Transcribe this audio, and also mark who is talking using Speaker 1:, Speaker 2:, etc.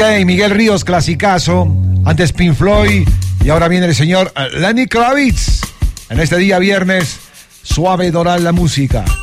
Speaker 1: Ok, Miguel Ríos, clasicazo. Antes Pink Floyd. Y ahora viene el señor Lenny Kravitz. En este día viernes, suave doral la música.